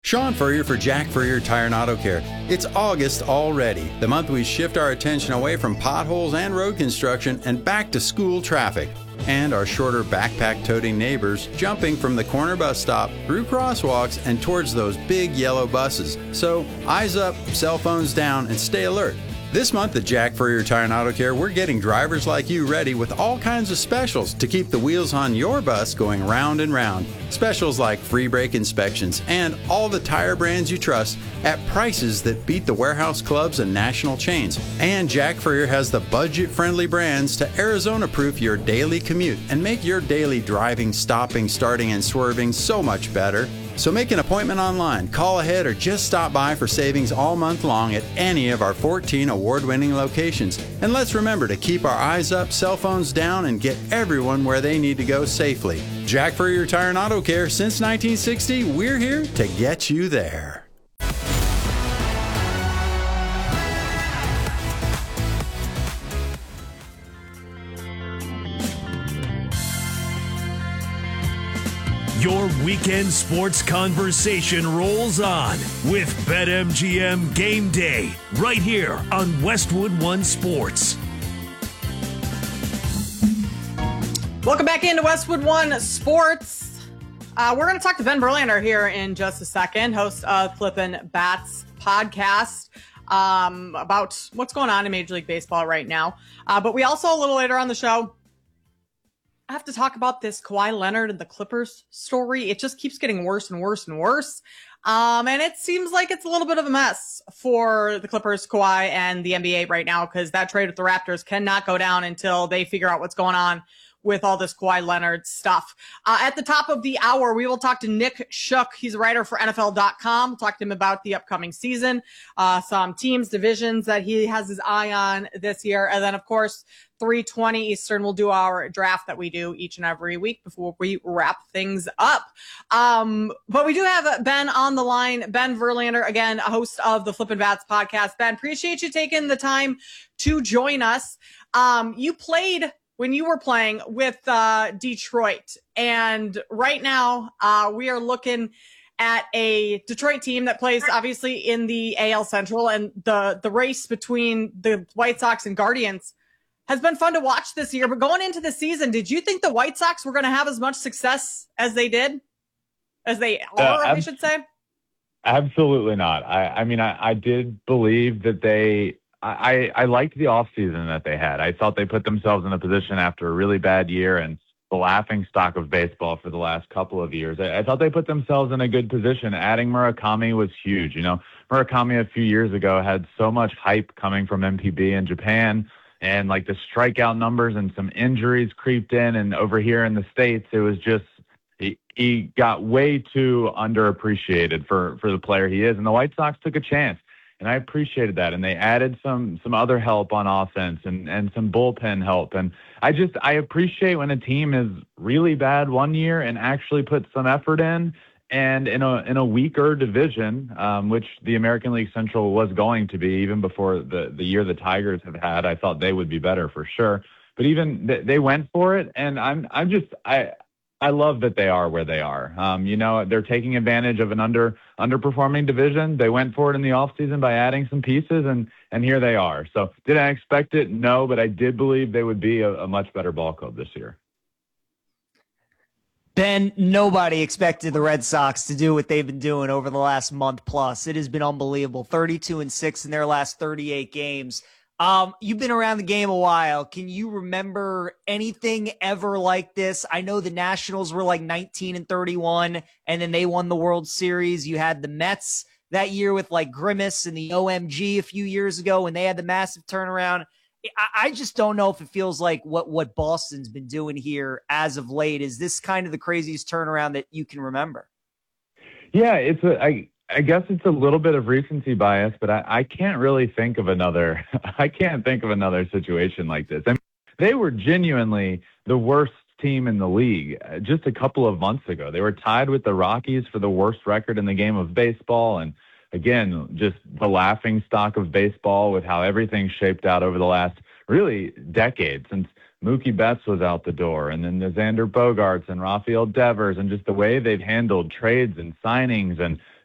Sean Furrier for Jack Furrier Tire and Auto Care. It's August already, the month we shift our attention away from potholes and road construction and back to school traffic. And our shorter backpack-toting neighbors jumping from the corner bus stop through crosswalks and towards those big yellow buses. So eyes up, cell phones down, and stay alert. This month at Jack Furrier Tire and Auto Care, we're getting drivers like you ready with all kinds of specials to keep the wheels on your bus going round and round. Specials like free brake inspections and all the tire brands you trust at prices that beat the warehouse clubs and national chains. And Jack Furrier has the budget-friendly brands to Arizona-proof your daily commute and make your daily driving, stopping, starting, and swerving so much better. So make an appointment online, call ahead, or just stop by for savings all month long at any of our 14 award-winning locations. And let's remember to keep our eyes up, cell phones down, and get everyone where they need to go safely. Jack Furrier Tire and Auto Care, since 1960, we're here to get you there. Your weekend sports conversation rolls on with BetMGM Game Day right here on Westwood One Sports. Welcome back into Westwood One Sports. We're going to talk to Ben Verlander here in just a second, host of Flippin' Bats podcast, about what's going on in Major League Baseball right now. But we also, a little later on the show, I have to talk about this Kawhi Leonard and the Clippers story. It just keeps getting worse and worse and worse. And it seems like it's a little bit of a mess for the Clippers, Kawhi, and the NBA right now, because that trade with the Raptors cannot go down until they figure out what's going on with all this Kawhi Leonard stuff. At the top of the hour, we will talk to Nick Shook. He's a writer for NFL.com. We'll talk to him about the upcoming season, some teams, divisions that he has his eye on this year. And then, of course, 3:20 Eastern, we'll do our draft that we do each and every week before we wrap things up. But we do have Ben on the line. Ben Verlander, again, a host of the Flippin' Bats podcast. Ben, appreciate you taking the time to join us. You played when you were playing with Detroit, and right now we are looking at a Detroit team that plays obviously in the AL Central, and the race between the White Sox and Guardians has been fun to watch this year. But going into the season, did you think the White Sox were going to have as much success as they did? As they are, I should say? Absolutely not. I mean, I did believe that I liked the offseason that they had. I thought they put themselves in a position after a really bad year and the laughing stock of baseball for the last couple of years. I thought they put themselves in a good position. Adding Murakami was huge. You know, Murakami a few years ago had so much hype coming from MPB in Japan, and like the strikeout numbers and some injuries creeped in. And over here in the States, it was just, he got way too underappreciated for the player he is. And the White Sox took a chance, and I appreciated that. And they added some other help on offense and some bullpen help. And I appreciate when a team is really bad one year and actually puts some effort in. And in a weaker division, which the American League Central was going to be, even before the year the Tigers have had, I thought they would be better for sure. But even they went for it, and I love that they are where they are. You know, they're taking advantage of an underperforming division. They went for it in the offseason by adding some pieces, and here they are. So did I expect it? No, but I did believe they would be a much better ball club this year. Ben, nobody expected the Red Sox to do what they've been doing over the last month plus. It has been unbelievable. 32-6 in their last 38 games. You've been around the game a while. Can you remember anything ever like this? I know the Nationals were like 19-31, and then they won the World Series. You had the Mets that year with like Grimace and the OMG a few years ago when they had the massive turnaround. I just don't know if it feels like what Boston's been doing here as of late. Is this kind of the craziest turnaround that you can remember? Yeah, I guess it's a little bit of recency bias, but I can't really think of another. I can't think of another situation like this. I mean, they were genuinely the worst team in the league just a couple of months ago. They were tied with the Rockies for the worst record in the game of baseball. And again, just the laughing stock of baseball with how everything shaped out over the last really decade since Mookie Betts was out the door, and then the Xander Bogaerts and Rafael Devers, and just the way they've handled trades and signings and